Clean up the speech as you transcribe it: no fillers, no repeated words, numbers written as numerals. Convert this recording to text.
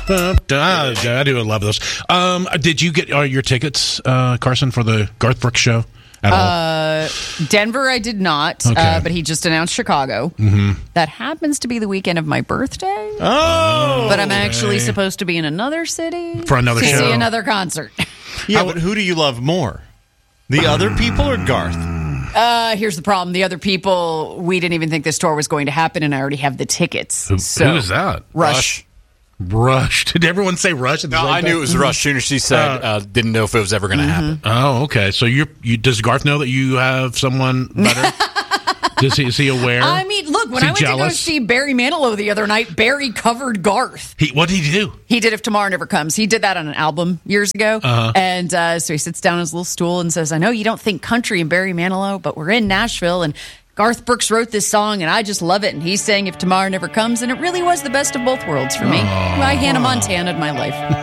I do love those. Did you get your tickets, Carson, for the Garth Brooks show at all? Denver, I did not, Okay. but he just announced Chicago. Mm-hmm. That happens to be the weekend of my birthday. Oh, But I'm actually supposed to be in another city For another to show. see another concert. yeah. But who do you love more, the other people or Garth? Here's the problem. The other people, we didn't even think this tour was going to happen, and I already have the tickets. Who So, is that? Rush. Rush. Did everyone say Rush? At the No, same I time? knew it was Rush sooner. She said didn't know if it was ever going to happen. Oh, okay. So you does Garth know that you have someone better? Is he aware? I mean, look, when Is he I went to go jealous? see Barry Manilow the other night, Barry covered Garth. What did he do? He did If Tomorrow Never Comes. He did that on an album years ago. And so he sits down on his little stool and says, I know you don't think country and Barry Manilow, but we're in Nashville, and Garth Brooks wrote this song, and I just love it. And he's saying If Tomorrow Never Comes, and it really was the best of both worlds for me. I Hannah Montana in my life.